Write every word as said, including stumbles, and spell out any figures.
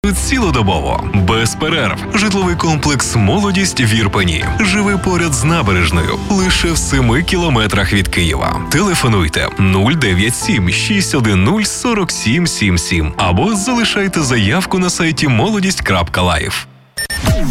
цілодобово, без перерв. Житловий комплекс «Молодість» в Ірпені. Живи поряд з набережною, лише в семи кілометрах від Києва. Телефонуйте нуль дев'ять сім шість один нуль сорок сім сім сім або залишайте заявку на сайті молодість крапка лайф.